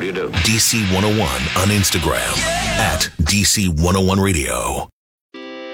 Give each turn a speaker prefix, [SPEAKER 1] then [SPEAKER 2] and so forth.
[SPEAKER 1] do you do?
[SPEAKER 2] DC 101 on Instagram at DC 101 Radio.